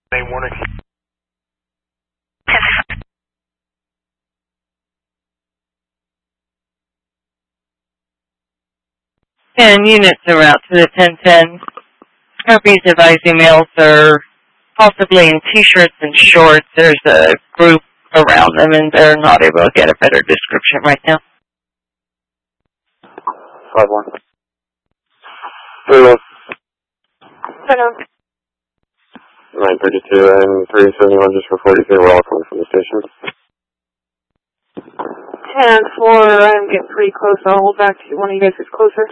May warning. And units are out to the 1010. Herpes advising males are possibly in t-shirts and shorts. There's a group around them and they're not able to get a better description right now. 5-1. Hello. Hello. 932 and 371 just for 42. We're all coming from the station. 10-4, I'm getting pretty close. I'll hold back to one of you guys gets closer.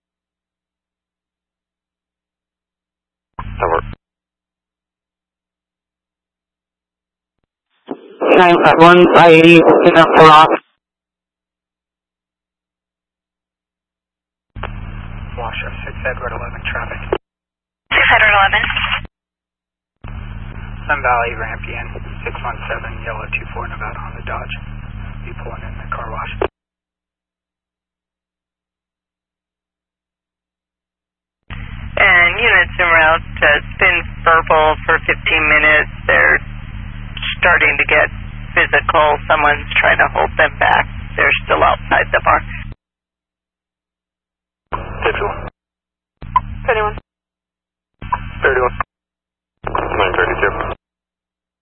Over. 951, I-80, looking up for off. Washer, 6 Edward 11 traffic. 6 Edward 11. Sun Valley, Rampion, 617, Yellow 24 Nevada on the Dodge. Be pulling in the car wash. And units en route to spin purple for 15 minutes. They're starting to get physical. Someone's trying to hold them back. They're still outside the bar.